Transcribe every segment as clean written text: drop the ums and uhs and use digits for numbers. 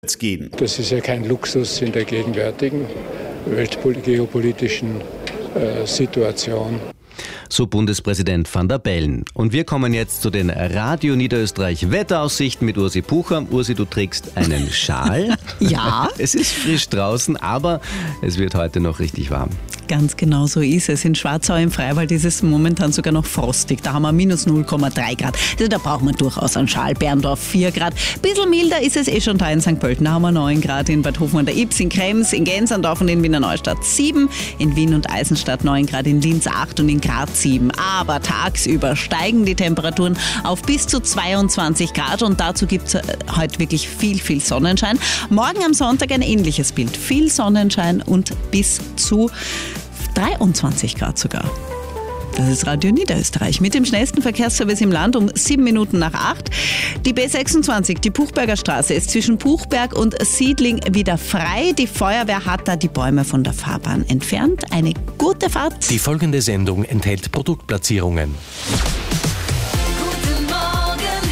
gehen. Das ist ja kein Luxus in der gegenwärtigen weltgeopolitischen Situation. So Bundespräsident Van der Bellen. Und wir kommen jetzt zu den Radio Niederösterreich Wetteraussichten mit Ursi Pucher. Ursi, du trägst einen Schal. Ja. Es ist frisch draußen, aber es wird heute noch richtig warm. Ganz genau so ist es. In Schwarzau im Freiwald ist es momentan sogar noch frostig. Da haben wir minus 0,3 Grad. Also da braucht man durchaus einen Schal. Berndorf 4 Grad. Bisschen milder ist es schon da in St. Pölten. Da haben wir 9 Grad. In Bad Hofen an der Ybbs, in Krems, in Gensandorf und in Wiener Neustadt 7. In Wien und Eisenstadt 9 Grad. In Linz 8 und in Graz 7. Aber tagsüber steigen die Temperaturen auf bis zu 22 Grad. Und dazu gibt es heute wirklich viel Sonnenschein. Morgen am Sonntag ein ähnliches Bild. Viel Sonnenschein und bis zu 23 Grad sogar. Das ist Radio Niederösterreich mit dem schnellsten Verkehrsservice im Land um 7 Minuten nach 8. Die B26, die Buchberger Straße, ist zwischen Buchberg und Siedling wieder frei. Die Feuerwehr hat da die Bäume von der Fahrbahn entfernt. Eine gute Fahrt. Die folgende Sendung enthält Produktplatzierungen. Guten Morgen,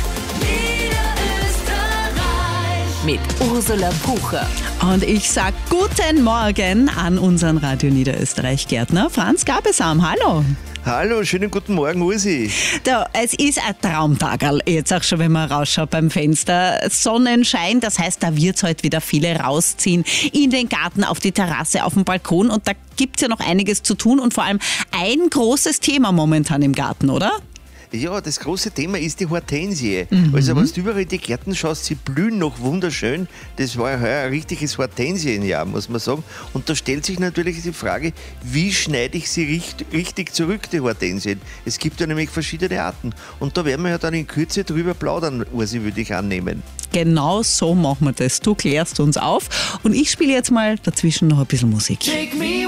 Niederösterreich. Mit Ursula Pucher. Und ich sage guten Morgen an unseren Radio Niederösterreich Gärtner Franz Gabesam. Hallo. Hallo, schönen guten Morgen, Ursi. Es ist ein Traumtagerl, jetzt auch schon, wenn man rausschaut beim Fenster. Sonnenschein, das heißt, da wird es heute wieder viele rausziehen. In den Garten, auf die Terrasse, auf den Balkon. Und da gibt es ja noch einiges zu tun und vor allem ein großes Thema momentan im Garten, oder? Ja, das große Thema ist die Hortensie. Also wenn du überall in die Gärten schaust, sie blühen noch wunderschön. Das war ja heuer ein richtiges Hortensienjahr, muss man sagen. Und da stellt sich natürlich die Frage, wie schneide ich sie richtig zurück, die Hortensien? Es gibt ja nämlich verschiedene Arten. Und da werden wir ja dann in Kürze drüber plaudern, Ursi, würde ich annehmen. Genau so machen wir das. Du klärst uns auf und ich spiele jetzt mal dazwischen noch ein bisschen Musik. Take me